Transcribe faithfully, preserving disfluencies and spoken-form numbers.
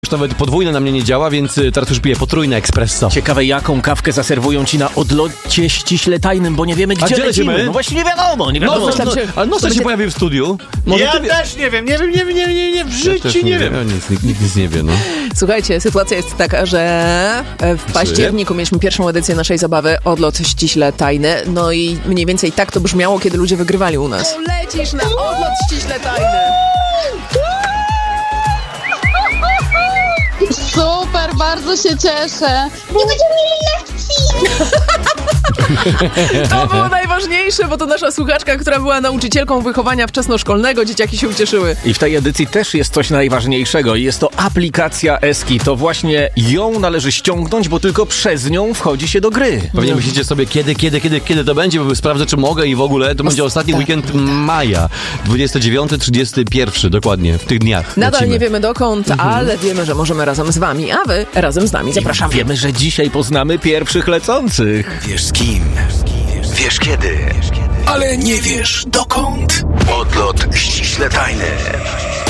już nawet podwójne na mnie nie działa, więc teraz już piję potrójne espresso. Ciekawe, jaką kawkę zaserwują ci na odlocie ściśle tajnym, bo nie wiemy, gdzie, gdzie lecimy. lecimy? No właśnie nie wiadomo, nie wiadomo. No, no, no, ale Nosek się będzie... pojawił w studiu. Może ja ty... też nie wiem, nie wiem, nie wiem, nie, nie, nie w życiu ja nie, nie wiem. wiem. Ja nic, nikt, nikt nic nie wie, no. Słuchajcie, sytuacja jest taka, że w październiku mieliśmy pierwszą edycję naszej zabawy Odlot ściśle tajny, no i mniej więcej tak to brzmiało, kiedy ludzie wygrywali u nas. Lecisz na Odlot ściśle tajny. Super, bardzo się cieszę. Nie będziemy mieli lekcji. To było najważniejsze, bo to nasza słuchaczka, która była nauczycielką wychowania wczesnoszkolnego. Dzieciaki się ucieszyły. I w tej edycji też jest coś najważniejszego. Jest to aplikacja Eski. To właśnie ją należy ściągnąć, bo tylko przez nią wchodzi się do gry. Pewnie myślicie sobie, kiedy, kiedy, kiedy, kiedy to będzie, bo sprawdzę, czy mogę i w ogóle. To będzie ostatni weekend maja. dwudziestego dziewiątego trzydziestego pierwszego, dokładnie, w tych dniach. Nadal lecimy. nie wiemy dokąd, mhm. ale wiemy, że możemy razem z wami, a wy razem z nami. Zapraszamy. I wiemy, że dzisiaj poznamy pierwszych lecących. Wiesz z kim, wiesz kiedy, ale nie wiesz dokąd. Odlot ściśle tajny.